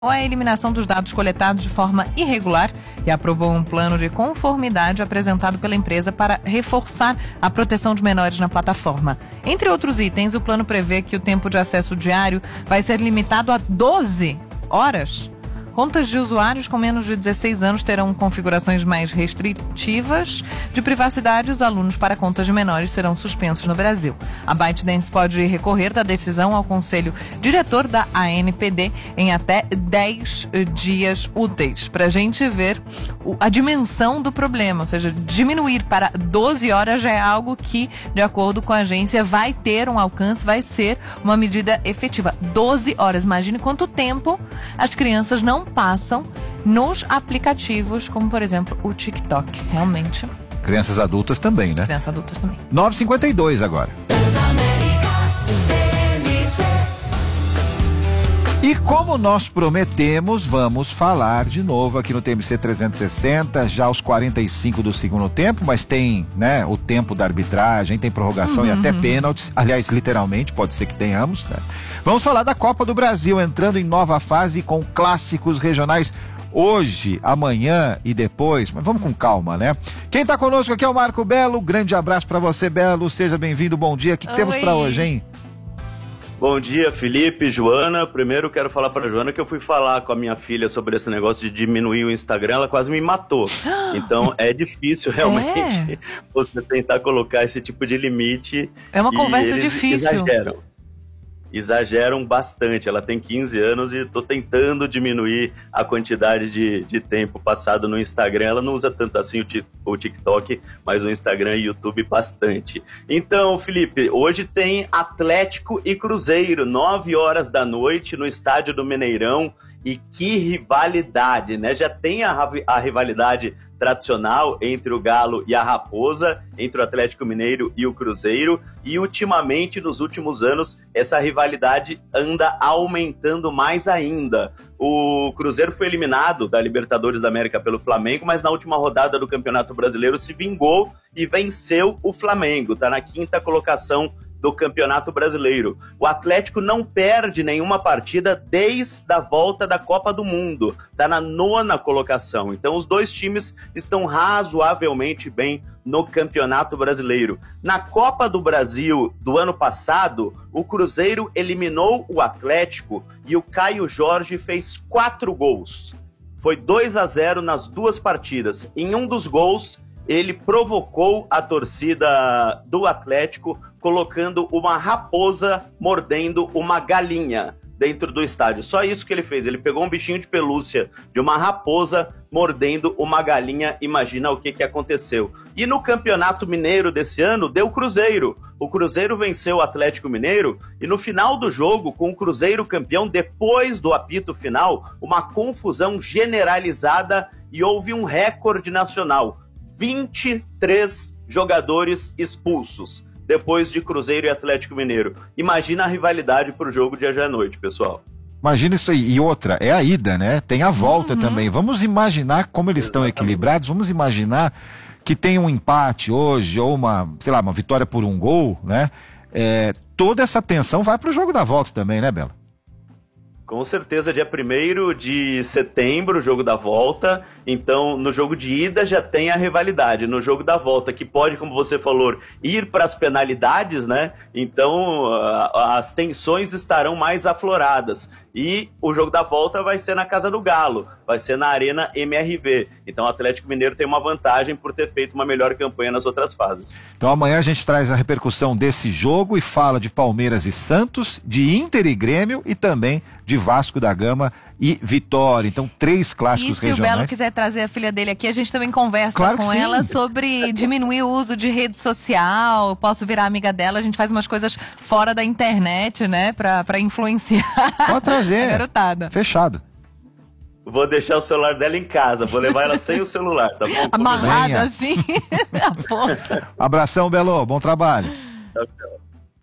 a eliminação dos dados coletados de forma irregular e aprovou um plano de conformidade apresentado pela empresa para reforçar a proteção de menores na plataforma. Entre outros itens, o plano prevê que o tempo de acesso diário vai ser limitado a 12 horas. Contas de usuários com menos de 16 anos terão configurações mais restritivas de privacidade e os alunos para contas de menores serão suspensos no Brasil. A ByteDance pode recorrer da decisão ao Conselho Diretor da ANPD em até 10 dias úteis. Para a gente ver a dimensão do problema, ou seja, diminuir para 12 horas já é algo que, de acordo com a agência, vai ter um alcance, vai ser uma medida efetiva. 12 horas, imagine quanto tempo as crianças não passam nos aplicativos, como por exemplo o TikTok. Realmente. Crianças adultas também, né? Crianças adultas também. 9h52 agora. E como nós prometemos, vamos falar de novo aqui no TMC 360, já aos 45 do segundo tempo, mas tem, né, o tempo da arbitragem, tem prorrogação e até pênaltis, aliás, literalmente, pode ser que tenhamos, né? Vamos falar da Copa do Brasil, entrando em nova fase com clássicos regionais hoje, amanhã e depois, mas vamos com calma, né? Quem tá conosco aqui é o Marco Belo, grande abraço pra você, Belo, seja bem-vindo, bom dia, o que temos pra hoje, hein? Bom dia, Felipe, Joana. Primeiro quero falar para a Joana que eu fui falar com a minha filha sobre esse negócio de diminuir o Instagram, ela quase me matou. Então é difícil realmente você tentar colocar esse tipo de limite. É uma conversa difícil. Exageram bastante. Ela tem 15 anos e estou tentando diminuir a quantidade de tempo passado no Instagram. Ela não usa tanto assim o TikTok, mas o Instagram e o YouTube bastante. Então, Felipe, hoje tem Atlético e Cruzeiro, 9 horas da noite no estádio do Mineirão. E que rivalidade, né? Já tem a rivalidade tradicional entre o Galo e a Raposa, entre o Atlético Mineiro e o Cruzeiro, e ultimamente, nos últimos anos, essa rivalidade anda aumentando mais ainda. O Cruzeiro foi eliminado da Libertadores da América pelo Flamengo, mas na última rodada do Campeonato Brasileiro se vingou e venceu o Flamengo, tá na 5ª colocação do Campeonato Brasileiro. O Atlético não perde nenhuma partida desde a volta da Copa do Mundo. Está na 9ª colocação. Então os dois times estão razoavelmente bem no Campeonato Brasileiro. Na Copa do Brasil do ano passado, o Cruzeiro eliminou o Atlético e o Caio Jorge fez 4 gols. Foi 2-0 nas 2 partidas. Em um dos gols, ele provocou a torcida do Atlético colocando uma raposa mordendo uma galinha dentro do estádio. Só isso que ele fez. Ele pegou um bichinho de pelúcia de uma raposa mordendo uma galinha. Imagina o que aconteceu. E no Campeonato Mineiro desse ano, deu Cruzeiro. O Cruzeiro venceu o Atlético Mineiro e no final do jogo, com o Cruzeiro campeão, depois do apito final, uma confusão generalizada e houve um recorde nacional. 23 jogadores expulsos depois de Cruzeiro e Atlético Mineiro. Imagina a rivalidade pro jogo de hoje à noite, pessoal. Imagina isso aí. E outra, é a ida, né? Tem a volta também. Vamos imaginar como eles estão equilibrados. Vamos imaginar que tem um empate hoje ou uma vitória por um gol, né? Toda essa tensão vai pro jogo da volta também, né, Bela? Com certeza, dia 1º de setembro, o jogo da volta. Então, no jogo de ida já tem a rivalidade. No jogo da volta, que pode, como você falou, ir para as penalidades, né? Então, as tensões estarão mais afloradas. E o jogo da volta vai ser na Casa do Galo, vai ser na Arena MRV. Então, o Atlético Mineiro tem uma vantagem por ter feito uma melhor campanha nas outras fases. Então, amanhã a gente traz a repercussão desse jogo e fala de Palmeiras e Santos, de Inter e Grêmio e também de Vasco da Gama e Vitória. Então, 3 clássicos regionais. E se o Belo quiser trazer a filha dele aqui, a gente também conversa com ela sobre diminuir o uso de rede social. Posso virar amiga dela, a gente faz umas coisas fora da internet, né? Pra influenciar. Pode trazer. A garotada. Fechado. Vou deixar o celular dela em casa, vou levar ela sem o celular, tá bom? Amarrada assim, a força. Abração, Belo, bom trabalho. Tchau, tchau.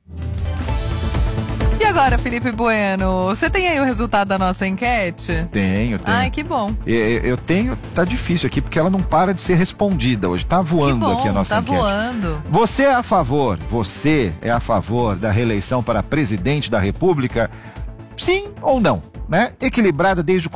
E agora, Felipe Bueno, você tem aí o resultado da nossa enquete? Tenho. Ai, que bom. Eu tenho, tá difícil aqui, porque ela não para de ser respondida hoje. Tá voando aqui a nossa enquete. Tá voando. Você é a favor da reeleição para presidente da República? Sim ou não? né, equilibrada desde o